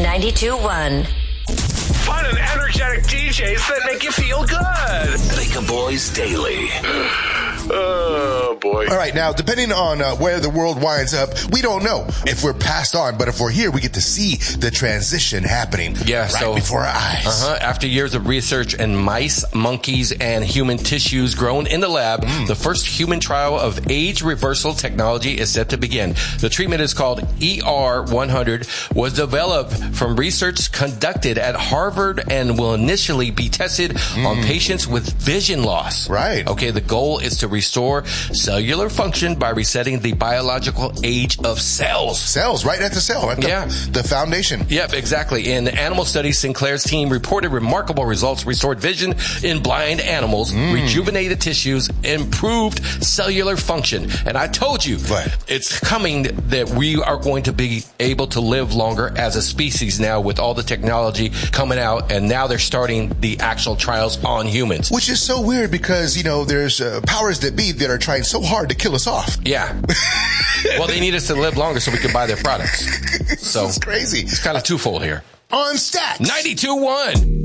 92.1. Fun and energetic DJs that make you feel good. Lake Boys Daily. Oh, boy. All right, now, depending on where the world winds up, we don't know if we're passed on, but if we're here, we get to see the transition happening before our eyes. After years of research in mice, monkeys, and human tissues grown in the lab, the first human trial of age reversal technology is set to begin. The treatment is called ER100, was developed from research conducted at Harvard and will initially be tested on patients with vision loss. Right. Okay, the goal is to restore cellular function by resetting the biological age of cells. Cells, right at the cell, at the foundation. Yep, exactly. In animal studies, Sinclair's team reported remarkable results, restored vision in blind animals, rejuvenated tissues, improved cellular function. And I told you, it's coming that we are going to be able to live longer as a species now with all the technology coming out, and now they're starting the actual trials on humans. Which is so weird because, you know, there's powers that be that are trying so hard to kill us off. Yeah. Well, they need us to live longer so we can buy their products. So it's crazy. It's kind of twofold here. On Stacks 92.1.